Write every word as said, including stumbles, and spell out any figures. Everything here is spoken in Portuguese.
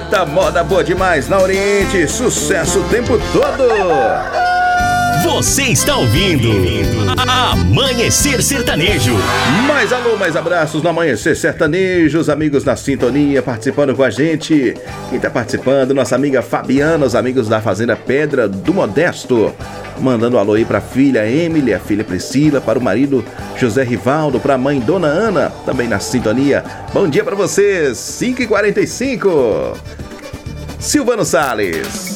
Eita, moda boa demais na Oriente, sucesso o tempo todo. Você está ouvindo Amanhecer Sertanejo. Mais alô, mais abraços no Amanhecer Sertanejo, os amigos na sintonia participando com a gente. Quem está participando, nossa amiga Fabiana, os amigos da Fazenda Pedra do Modesto. Mandando um alô aí para a filha Emily, a filha Priscila, para o marido José Rivaldo, para a mãe Dona Ana, também na sintonia. Bom dia para vocês, cinco e quarenta e cinco. Silvano Salles.